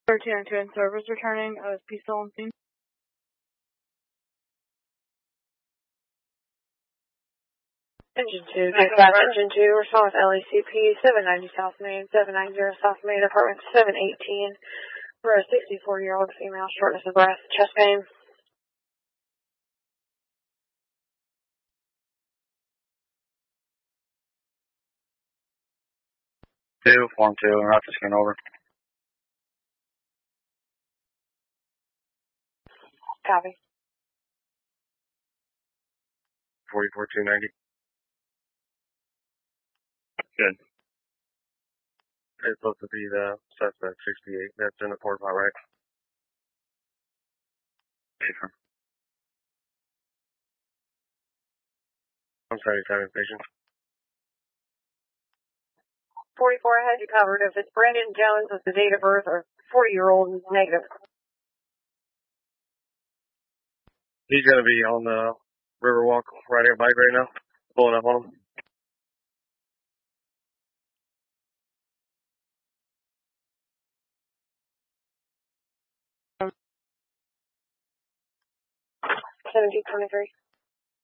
1302 in service returning, OSP still on scene. Engine 2, dispatch Engine 2, respond with LACP 790 South Main, 790 South Main, apartment 718, for a 64-year-old female, shortness of breath, chest pain. Form 2, and route to scan over. Copy. 44290. Good. It's supposed to be the suspect, 68. That's in the port pot, right? Confirm. I'm sorry, time patient. 44, I had you covered. If it's Brandon Jones with the date of birth or 40-year-old, negative. He's going to be on the Riverwalk riding a bike right now, pulling up on him. $17.23.